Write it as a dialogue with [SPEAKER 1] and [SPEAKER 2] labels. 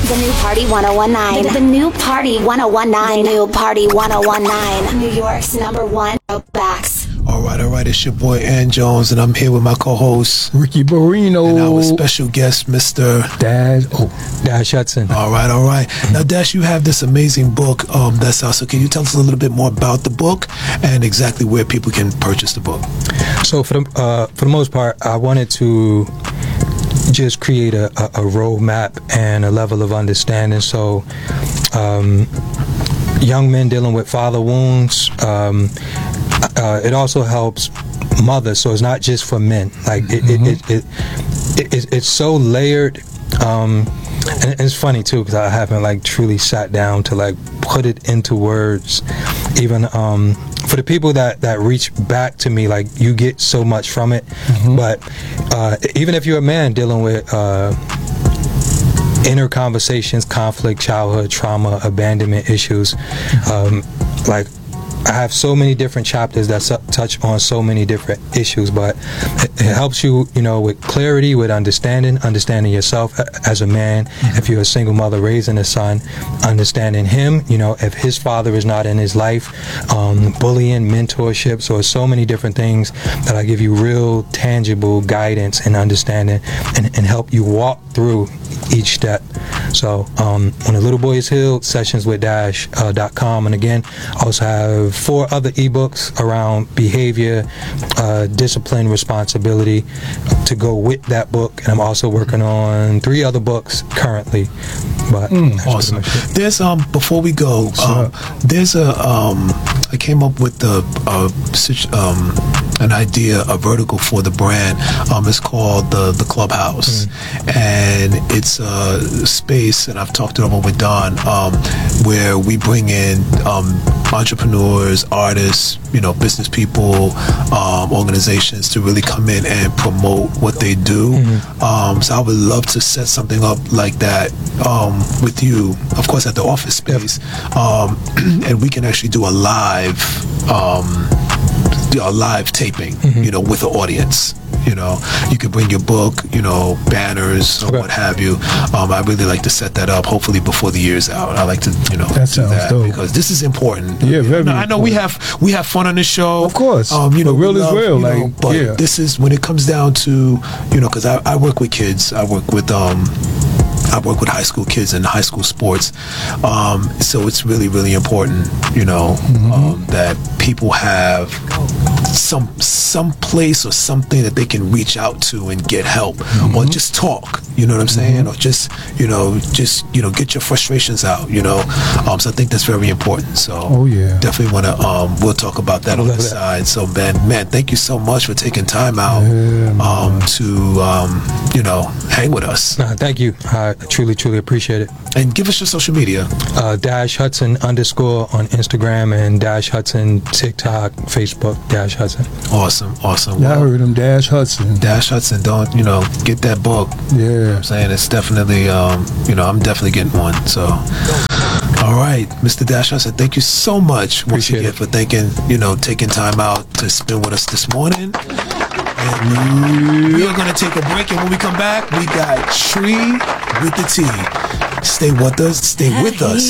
[SPEAKER 1] The new Party 1019. The new Party 1019. The new Party 1019. New York's #1 backs.
[SPEAKER 2] All right. It's your boy Ann Jones, and I'm here with my co-host
[SPEAKER 3] Ricky Barino
[SPEAKER 2] and our special guest, Mr.
[SPEAKER 3] Dash Hudson.
[SPEAKER 2] All right. Now, Dash, you have this amazing book that's out. So, can you tell us a little bit more about the book and exactly where people can purchase the book?
[SPEAKER 3] So, for the most part, I wanted to just create a roadmap and a level of understanding. So, young men dealing with father wounds. It also helps mothers, so it's not just for men. Like it's so layered, and it's funny too because I haven't like truly sat down to like put it into words. Even for the people that reach back to me, like you get so much from it. But even if you're a man dealing with inner conversations, conflict, childhood trauma, abandonment issues, like I have so many different chapters that touch on so many different issues, but it helps you, with clarity, with understanding yourself as a man. If you're a single mother raising a son, understanding him, if his father is not in his life, bullying, mentorship. So so many different things that I give you real tangible guidance and understanding and help you walk through each step. So when a little boy is healed, sessionswithdash.com. And again, I also have 4 other ebooks around behavior, discipline, responsibility to go with that book. And I'm also working on 3 other books currently. But
[SPEAKER 2] awesome. There's before we go, there's I came up with an idea, a vertical for the brand. It's called the Clubhouse, and it's a space, and I've talked it over with Don, where we bring in entrepreneurs, artists, business people, organizations to really come in and promote what they do. So I would love to set something up like that with you, of course, at the office space, and we can actually do a live taping, with the audience. You can bring your book, banners or what have you. I really like to set that up, hopefully before the year's out. I like to,
[SPEAKER 3] that
[SPEAKER 2] do that
[SPEAKER 3] dope.
[SPEAKER 2] because this is important.
[SPEAKER 3] Yeah, very important.
[SPEAKER 2] I know we have fun on this show,
[SPEAKER 3] of course.
[SPEAKER 2] But real is real,
[SPEAKER 3] but
[SPEAKER 2] this is when it comes down to, because I work with kids. I work with high school kids and high school sports. So it's really, really important, that people have some place or something that they can reach out to and get help, or just talk. You know what I'm saying? Or just get your frustrations out. So I think that's very important. So definitely want to. We'll talk about that on the side. So man, thank you so much for taking time out to hang with us.
[SPEAKER 3] Thank you. I truly appreciate it.
[SPEAKER 2] And give us your social media.
[SPEAKER 3] Dash Hudson _ on Instagram and Dash Hudson TikTok, Facebook, Dash Hudson.
[SPEAKER 2] Awesome.
[SPEAKER 3] Yeah, I heard him, Dash Hudson.
[SPEAKER 2] Dash Hudson, don't, get that book. Yeah. I'm saying it's definitely, I'm definitely getting one. So, all right, Mr. Dash Hudson, thank you so much once again for taking time out to spend with us this morning. And we are going to take a break, and when we come back, we got Tree with the T. Stay with us.